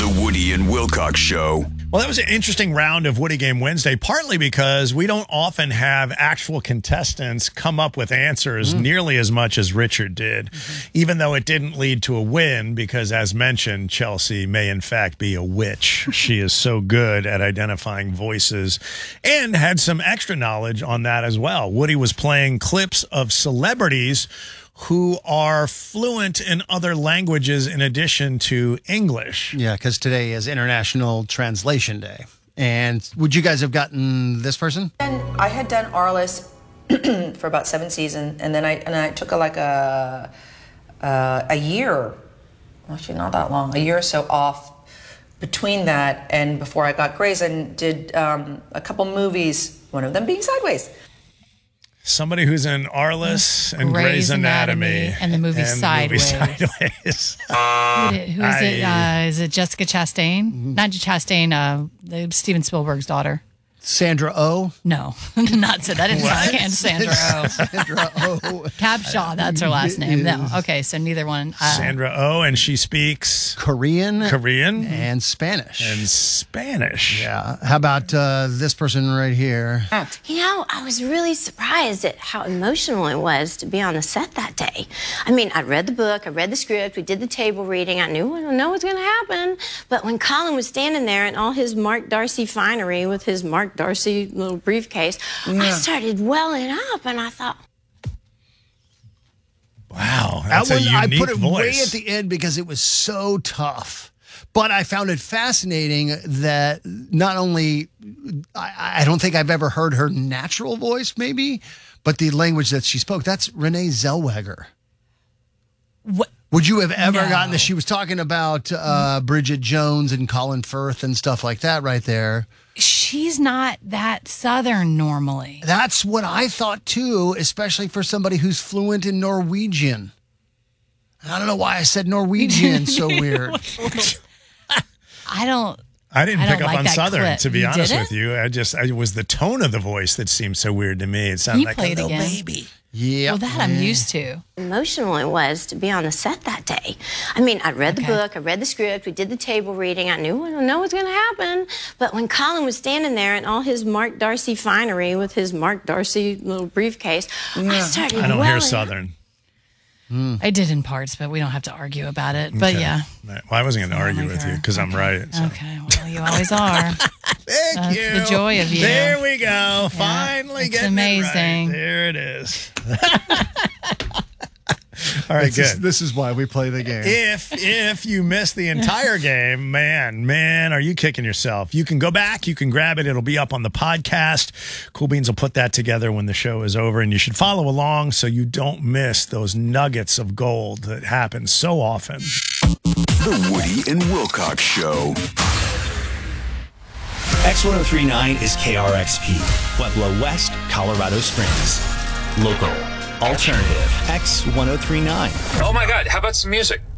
The Woody and Wilcox Show. Well, that was an interesting round of Woody Game Wednesday, partly because we don't often have actual contestants come up with answers nearly as much as Richard did, even though it didn't lead to a win because, as mentioned, Chelsea may in fact be a witch. She is so good at identifying voices and had some extra knowledge on that as well. Woody was playing clips of celebrities who are fluent in other languages in addition to English. Yeah, because today is International Translation Day. And would you guys have gotten this person? And I had done Arliss for about 7 seasons, and then I took a year, actually not that long, a year or so off between that and before I got Grey's, and did a couple movies, one of them being Sideways. Somebody who's in Arliss and Grey's Anatomy and the movie Sideways. Who is it? Is it Jessica Chastain? Not Chastain, Steven Spielberg's daughter. Sandra Oh? No, not so. That didn't sound like Sandra Oh. Sandra Oh. Capshaw, that's her last name. No, okay, so neither one. Sandra Oh, and she speaks Korean and Spanish. Yeah. How about this person right here? You know, I was really surprised at how emotional it was to be on the set that day. I mean, I read the book, I read the script, we did the table reading, I knew what's going to happen. But when Colin was standing there in all his Mark Darcy finery with his Mark Darcy little briefcase, I started welling up, and I thought, wow, that's a unique I put it voice. way at the end because it was so tough. But I found it fascinating that not only, I don't think I've ever heard her natural voice, maybe, but the language that she spoke. That's Renee Zellweger. What? Would you have ever gotten this? She was talking about Bridget Jones and Colin Firth and stuff like that right there. She's not that Southern normally. That's what I thought too, especially for somebody who's fluent in Norwegian. I don't know why I said Norwegian so weird. I didn't pick up like on that Southern, clip. to be You honest didn't? with you. It was the tone of the voice that seemed so weird to me. It sounded like a little baby. Yeah. Well, that I'm used to. emotional it was to be on the set that day. I mean, I read the book, I read the script, we did the table reading, I knew what's going to happen. But when Colin was standing there in all his Mark Darcy finery with his Mark Darcy little briefcase, I started I don't hear welling. Southern. I did in parts, but we don't have to argue about it. But yeah. Right. Well, I wasn't going to argue with you because I'm right. So. Okay, well, you always are. Thank you. The joy of you. There we go. Finally it's getting amazing. it right. There it is. All right, good. This is why we play the game. If you missed the entire game, man, are you kicking yourself? You can go back, you can grab it. It'll be up on the podcast. Cool Beans will put that together when the show is over, and you should follow along so you don't miss those nuggets of gold that happen so often. The Woody and Wilcox Show. X1039 is KRXP, Pueblo West, Colorado Springs. Local, alternative, X1039. Oh my God, how about some music?